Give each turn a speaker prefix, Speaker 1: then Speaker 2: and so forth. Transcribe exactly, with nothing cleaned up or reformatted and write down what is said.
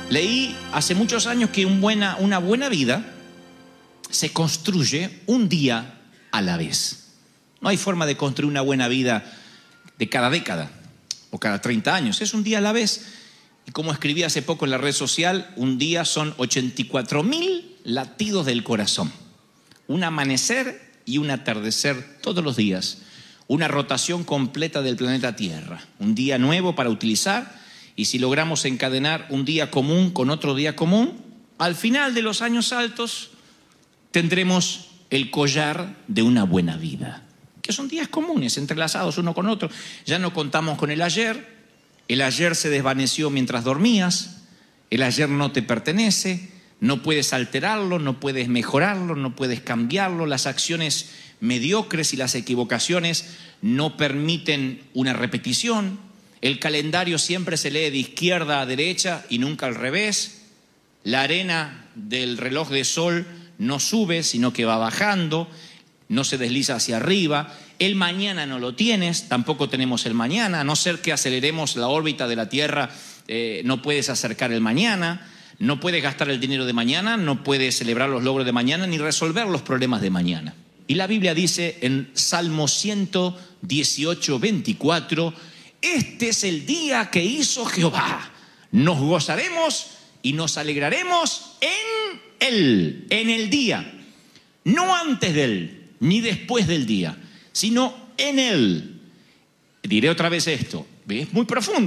Speaker 1: Leí hace muchos años que un buena, una buena vida se construye un día a la vez. No hay forma de construir una buena vida de cada década o cada treinta años. Es un día a la vez. Y como escribí hace poco en la red social, un día son ochenta y cuatro mil latidos del corazón. Un amanecer y un atardecer todos los días. Una rotación completa del planeta Tierra. Un día nuevo para utilizar. Y si logramos encadenar un día común con otro día común, al final de los años altos tendremos el collar de una buena vida, que son días comunes, entrelazados uno con otro. Ya no contamos con el ayer, el ayer se desvaneció mientras dormías, el ayer no te pertenece, no puedes alterarlo, no puedes mejorarlo, no puedes cambiarlo. Las acciones mediocres y las equivocaciones no permiten una repetición. El calendario siempre se lee de izquierda a derecha y nunca al revés. La arena del reloj de sol no sube, sino que va bajando, no se desliza hacia arriba. El mañana no lo tienes, tampoco tenemos el mañana, a no ser que aceleremos la órbita de la Tierra, eh, no puedes acercar el mañana, no puedes gastar el dinero de mañana, no puedes celebrar los logros de mañana, ni resolver los problemas de mañana. Y la Biblia dice en Salmo ciento dieciocho, veinticuatro, este es el día que hizo Jehová, nos gozaremos y nos alegraremos en Él, en el día, no antes de Él, ni después del día, sino en Él. Diré otra vez esto, es muy profundo.